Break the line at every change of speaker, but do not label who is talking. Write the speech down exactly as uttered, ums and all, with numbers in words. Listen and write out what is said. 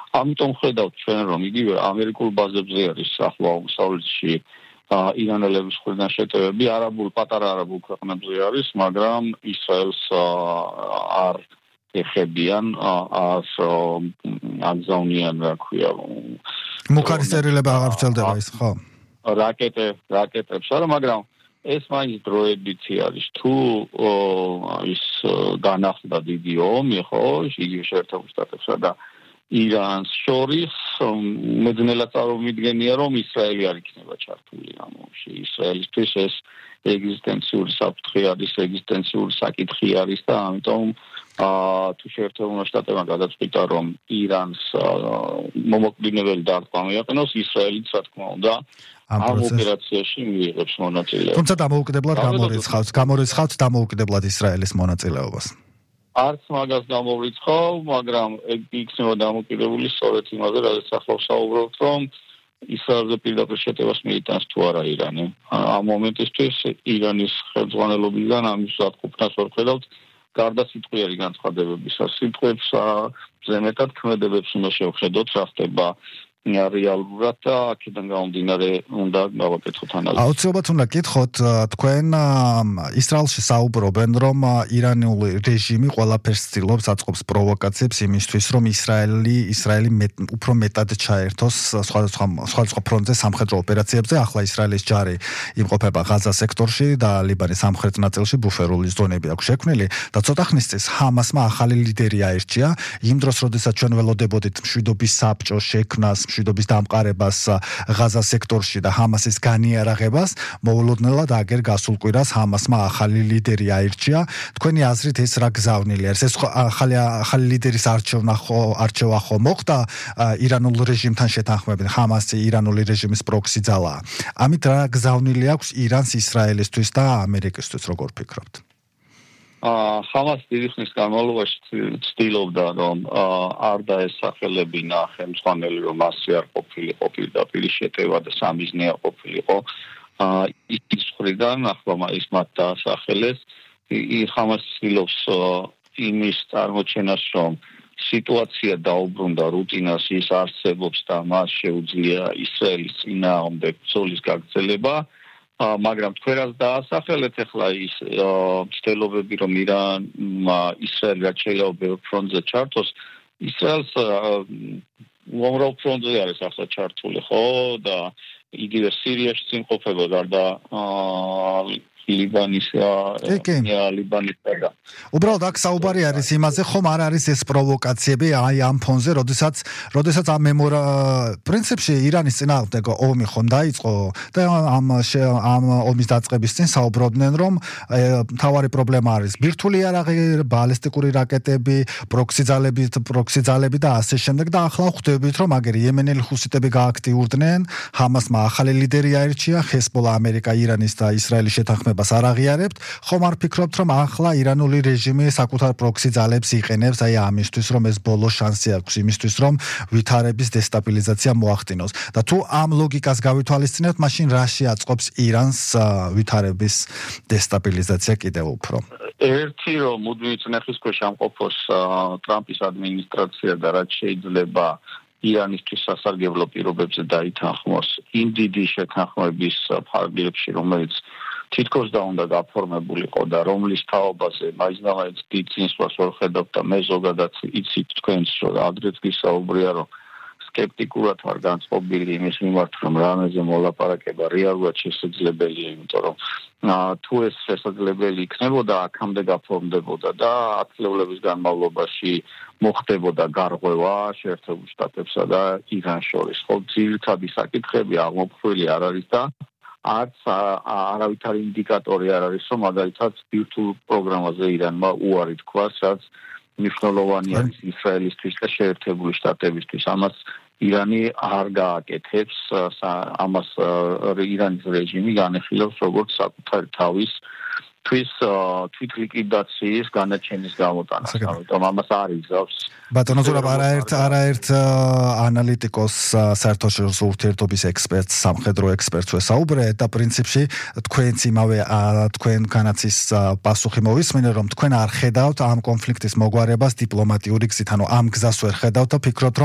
ამიტომ ხედავთ ჩვენ რომ იგივე ამერიკულ ბაზებზე არის ახლა აღმოსავლეთში ირანელების მხრიდან შეტევები არაბულ პატარა არაბულ ქვეყნებზე არის, მაგრამ ისრაელს არ ეხებიან, არ აგზავნიან, რა ქვია,
მუქარისწერილება აღარ ვრცელდება ის, ხო?
რაკეტე, რაკეტებს არა, მაგრამ ეს მაინც დროებითი არის. თუ ის განახლდა დიდი ომი, ხო, იგივე შეერთებულ შტატებსა და ირანს შორის, მეძნელად წარმოვიდგენია, რომ ისრაელი არ იქნება ჩართული ამ ომში. ისრაელისთვის ეს ეგზისტენციური საფრთხე არის, ეგზისტენციური საკითხი არის და ამიტომ თუ შეერთებულმა შტატებმა გადაწყვიტა, რომ ირანს მომოკლინებელი დარტყმა მიაყენოს, ისრაელიც, რა თქმა უნდა, ამ ოპერაციაში მიიღებს მონაწილეობას.
თუმცა დამოუკიდებლად გამორიცხავს, გამორიცხავს დამოუკიდებლად ისრაელის მონაწილეობას.
არც მაგას გამორიცხავ, მაგრამ ეგ იქნება დამოკიდებული სწორედ იმაზე, რადგან ახლა ვსაუბრობთ, რომ ისრაელზე პირდაპირ შეტევას მიიტანს თუ არა ირანი. ამ მომენტისთვის ირანის ხელმძღვანელობიდან ამის დათყოფნას ვერ ხედავთ, გარდა სიტყვიერი განცხადებებისა. სიტყვებს ზემეთად ქმედებებს უნდა შევხედოთ, რა ხდება რეალურად და აქედან გამომდინარე უნდა გავაკეთოთ ანალიზი.
აუცილებლად უნდა გითხოთ, თქვენ ისრაელში საუბრობენ, რომ ირანული რეჟიმი ყველაფერს ცდილობს, აწყობს პროვოკაციებს იმისთვის, რომ ისრაელი ისრაელი უფრო მეტად ჩაერთოს სხვადასხვა სხვადასხვა ფრონტზე სამხედრო ოპერაციებზე. ახლა ისრაელის ჯარი იმყოფება ღაზა სექტორში და ლიბანის სამხრეთ ნაწილში ბუფერული ზონები აქვს შექმნილი და ცოტა ხნის წინ ჰამასმა ახალი ლიდერი აირჩია. იმ დროს, როდესაც ჩვენ ველოდებოდით მშვიდობის საბჭოს შექმნას, მშვიდობის დამყარებას ღაზა სექტორში და ჰამასის განიარაღებას, მოულოდნელად აგერ გასულ კვირას ჰამასმა ახალი ლიდერი აირჩია. თქვენი აზრით ეს რა გზავნილი არის? ეს ახალი ახალი ლიდერის არჩევნა ხო არჩევა ხო მოხდა ირანულ რეჟიმთან შეთანხმებით? ჰამასი ირანული რეჟიმის პროქსი ძალაა. ამით რა გზავნილი აქვს ირანს, ისრაელისთვის და ამერიკისთვის, როგორ ფიქრობთ?
ჰამას დიდი ხნის განმავლობაში ცდილობდა, რომ არ დაესახელებინა ხელმძღვანელი, რომ ასე არ ყოფილიყო პირდაპირ შეტევა და სამიზნე არ ყოფილიყო ის მხრიდან, ახლა ის მათ დაასახელეს. ჰამას ცდილობს იმის წარმოჩენას, რომ სიტუაცია დაუბრუნდა რუტინას, ის არსებობს და მას შეუძლია ისრაელის წინააღმდეგ ბრძოლის გაგრძელება. მაგრამ თქვენ რაც დაასახელეთ ახლა ის ცდილობები, რომ ირანმა ისრაელი რაც შეიძლება ბევრ ფრონტზე ჩართოს, ისრაელს უამრავ ფრონტზე არის ახლა ჩართული, ხო? და იგივე სირიაში იმყოფება გარდა ლიბანის ლიბანისა და
უბრალოდ აქ საუბარი არის იმაზე, ხომ არ არის ეს პროვოკაციები აი ამ ფონზე, როდესაც როდესაც ამ მემორა პრინციპში ირანის წინააღმდეგ ომი ხომ დაიწყო და ამ ამ ომის დაწყების წინ საუბრობდნენ, რომ მთავარი პრობლემა არის ბირთვული იარაღი, ბალისტიკური რაკეტები, პროქსი ძალები, პროქსი ძალები და ასე შემდეგ და ახლა ხვდებით, რომ აგერ იემენელი ჰუსიტები გააქტიურდნენ, ჰამასმა ახალი ლიდერი აირჩია, ჰეზბოლა ამერიკა, ირანის და ისრაელის შეთანხმება არ აღიარებთ, ხომ არ ფიქრობთ, რომ ახლა ირანული რეჟიმი საკუთარ პროქსი ძალებს იყენებს აი ამისთვის, რომ ეს ბოლო შანსი აქვს იმისთვის, რომ ვითარების დესტაბილიზაცია მოახდინოს. და თუ ამ ლოგიკას გავითვალისწინებთ, მაშინ რაში აწყობს ირანს ვითარების დესტაბილიზაცია კიდევ უფრო?
ერთი რომ მუდმივი წნეხის ქვეშ ამყოფოს ტრამპის ადმინისტრაცია და რაც შეიძლება ირანისთვის სასარგებლო პირობებზე დაითანხმოს იმ დიდი შეთანხმების ფარგლებში, რომელიც თითქოს და უნდა გაფორმებულიყო და რომლის თაობაზე მაინც დიდ წინსვლას ვერ ხედავთ და მე ზოგადად იცით თქვენს რომ ადრეც გისაუბრია, რომ სკეპტიკურად ვარ განწყობილი იმის მიმართ, რომ რამეზე მოლაპარაკება რეალურად შესაძლებელია, იმიტომ რომ თუ ეს შესაძლებელი იქნებოდა, აქამდე გაფორმდებოდა და ათწლეულების განმავლობაში მოხდებოდა გარღვევა შეერთებულ შტატებსა და ირანს შორის. ხო, ძირითადი საკითხები აღმოფხვილი არ არის და არც არავითარი ინდიკატორი არ არის, რომ მაგალითად ბირთვულ პროგრამაზე ირანმა უარი თქვას, რაც მნიშვნელოვანი არის ისრაელისთვის და შეერთებული შტატებისთვის. ამას ირანი არ გააკეთებს, ამას ირანის რეჟიმი განეხილავს როგორც საკუთარი თავის თვის თვით ლიკვიდაციის განაჩენის გამოტანას. ამიტომ ამას არ იგზავს.
ბატონო ზურაბ, არაერთ არაერთ ანალიტიკოს, საერთაშორისო ურთიერთობის ექსპერტს, სამხედრო ექსპერტს ვესაუბრე და პრინციპში თქვენც იმავე თქვენგანაც ის პასუხი მოვისმინე, რომ თქვენ არ ხედავთ ამ კონფლიქტის მოგვარებას დიპლომატიური გზით, ანუ ამ გზას ვერ ხედავთ და ფიქრობთ,